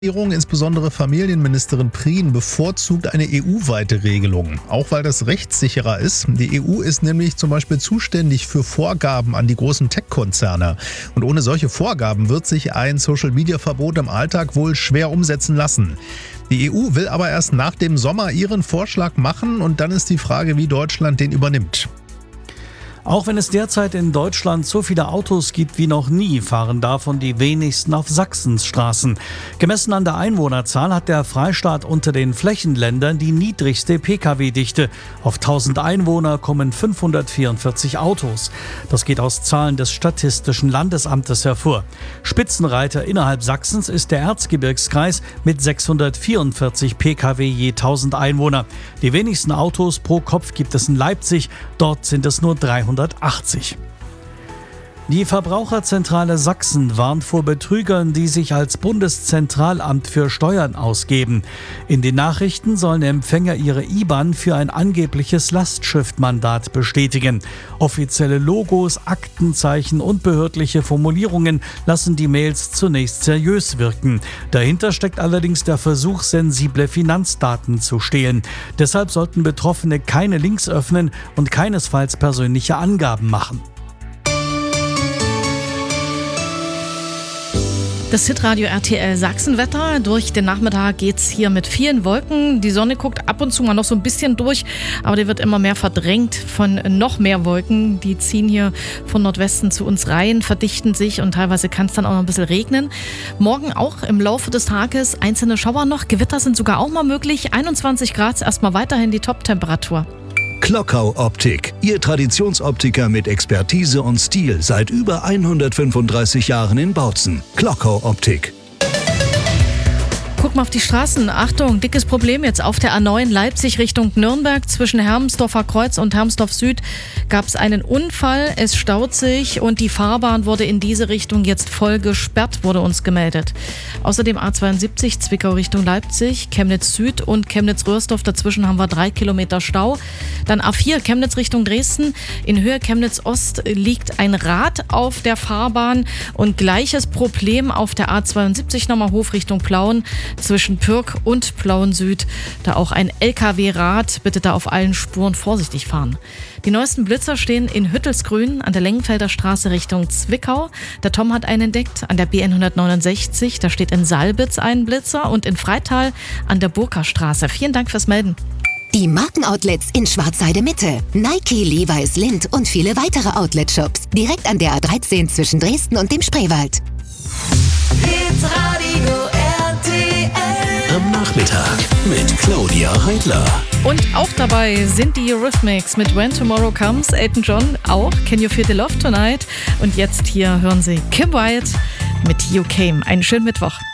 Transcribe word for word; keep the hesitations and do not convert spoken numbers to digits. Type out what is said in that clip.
Die Regierung, insbesondere Familienministerin Prien, bevorzugt eine E U-weite Regelung, auch weil das rechtssicherer ist. Die E U ist nämlich zum Beispiel zuständig für Vorgaben an die großen Tech-Konzerne. Und ohne solche Vorgaben wird sich ein Social-Media-Verbot im Alltag wohl schwer umsetzen lassen. Die E U will aber erst nach dem Sommer ihren Vorschlag machen und dann ist die Frage, wie Deutschland den übernimmt. Auch wenn es derzeit in Deutschland so viele Autos gibt wie noch nie, fahren davon die wenigsten auf Sachsens Straßen. Gemessen an der Einwohnerzahl hat der Freistaat unter den Flächenländern die niedrigste Pkw-Dichte. Auf tausend Einwohner kommen fünfhundertvierundvierzig Autos. Das geht aus Zahlen des Statistischen Landesamtes hervor. Spitzenreiter innerhalb Sachsens ist der Erzgebirgskreis mit sechshundertvierundvierzig Pkw je tausend Einwohner. Die wenigsten Autos pro Kopf gibt es in Leipzig, dort sind es nur dreihundertachtzig. Die Verbraucherzentrale Sachsen warnt vor Betrügern, die sich als Bundeszentralamt für Steuern ausgeben. In den Nachrichten sollen Empfänger ihre I B A N für ein angebliches Lastschriftmandat bestätigen. Offizielle Logos, Aktenzeichen und behördliche Formulierungen lassen die Mails zunächst seriös wirken. Dahinter steckt allerdings der Versuch, sensible Finanzdaten zu stehlen. Deshalb sollten Betroffene keine Links öffnen und keinesfalls persönliche Angaben machen. Das Hitradio R T L Sachsenwetter. Durch den Nachmittag geht's hier mit vielen Wolken. Die Sonne guckt ab und zu mal noch so ein bisschen durch, aber die wird immer mehr verdrängt von noch mehr Wolken. Die ziehen hier von Nordwesten zu uns rein, verdichten sich und teilweise kann es dann auch noch ein bisschen regnen. Morgen auch im Laufe des Tages einzelne Schauer noch. Gewitter sind sogar auch mal möglich. einundzwanzig Grad, erstmal weiterhin die Top-Temperatur. Klockau Optik, Ihr Traditionsoptiker mit Expertise und Stil seit über hundertfünfunddreißig Jahren in Bautzen. Klockau Optik. Guck mal auf die Straßen. Achtung, dickes Problem jetzt auf der A neun Leipzig Richtung Nürnberg. Zwischen Hermsdorfer Kreuz und Hermsdorf Süd gab es einen Unfall. Es staut sich und die Fahrbahn wurde in diese Richtung jetzt voll gesperrt, wurde uns gemeldet. Außerdem A zweiundsiebzig Zwickau Richtung Leipzig, Chemnitz Süd und Chemnitz-Röhrsdorf. Dazwischen haben wir drei Kilometer Stau. Dann A vier Chemnitz Richtung Dresden. In Höhe Chemnitz Ost liegt ein Rad auf der Fahrbahn und gleiches Problem auf der A zweiundsiebzig nochmal Hof Richtung Plauen. Zwischen Pürg und Plauen Süd, da auch ein L K W-Rad, bitte da auf allen Spuren vorsichtig fahren. Die neuesten Blitzer stehen in Hüttelsgrün an der Lengenfelder Straße Richtung Zwickau. Der Tom hat einen entdeckt an der B N hundertneunundsechzig, da steht in Salbitz ein Blitzer und in Freital an der Burka-Straße. Vielen Dank fürs Melden. Die Markenoutlets in Schwarzheide Mitte. Nike, Levi's, Lindt und viele weitere Outlet-Shops. Direkt an der A dreizehn zwischen Dresden und dem Spreewald. Hitradio R T L. Am Nachmittag mit Claudia Heidler. Und auch dabei sind die Eurythmics mit When Tomorrow Comes, Elton John auch, Can You Feel the Love Tonight? Und jetzt hier hören Sie Kim Wilde mit You Came. Einen schönen Mittwoch.